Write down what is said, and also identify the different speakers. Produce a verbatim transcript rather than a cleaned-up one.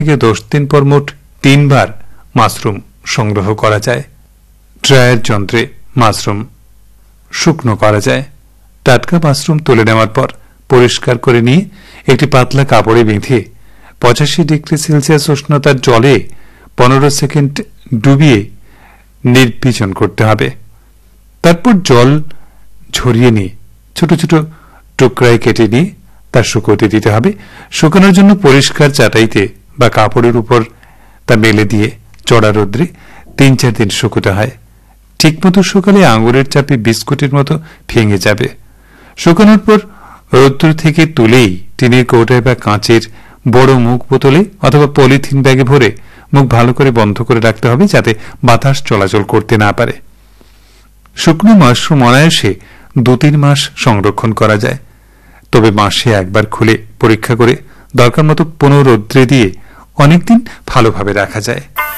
Speaker 1: থেকে দশ দিন পর মোট তিনবার মাশরুম সংগ্রহ করা যায়। ড্রায়ার যন্ত্রে মাশরুম শুকনো করা যায়। টাটকা মাশরুম তুলে নেওয়ার পর পরিষ্কার করে নিয়ে একটি পাতলা কাপড়ে বেঁধে পঁচাশি ডিগ্রি সেলসিয়াস উষ্ণতার জলে পনেরো সেকেন্ড ডুবিয়ে নির্বীজন করতে হবে। তারপর জল ঝরিয়ে নিয়ে ছোট ছোট টুকরায় কেটে নিয়ে তা শুকোতে দিতে হবে। শুকানোর জন্য পরিষ্কার চাটাইতে বা কাপড়ের উপর তা মেলে দিয়ে চড়া রোদ্রে তিন চার দিন শুকোতে হয়। ঠিকমতো শুকালে আঙুরের চাপে বিস্কুটের মতো ভেঙে যাবে। শুকানোর পর রৌদ্র থেকে তুলেই টিনের কৌটায় বা কাঁচের বড় মুখ বোতলে অথবা পলিথিন ব্যাগে ভরে মুখ ভালো করে বন্ধ করে রাখতে হবে, যাতে বাতাস চলাচল করতে না পারে। শুকনো মাশরুম অনায়াসে দু তিন মাস সংরক্ষণ করা যায়, তবে মাসে একবার খুলে পরীক্ষা করে দরকার মতো পুনঃ রৌদ্রে দিয়ে অনেকদিন ভালোভাবে রাখা যায়।